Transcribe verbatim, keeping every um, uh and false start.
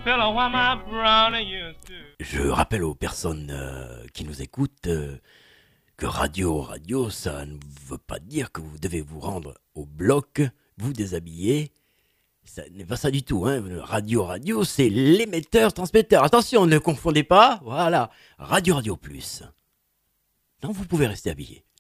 Je rappelle aux personnes euh, qui nous écoutent euh, que radio, radio, ça ne veut pas dire que vous devez vous rendre au bloc, vous déshabiller. Ça n'est pas ça du tout, hein. Radio, radio, c'est l'émetteur, transmetteur. Attention, ne confondez pas. Voilà, Radio, Radio Plus. Non, vous pouvez rester habillé.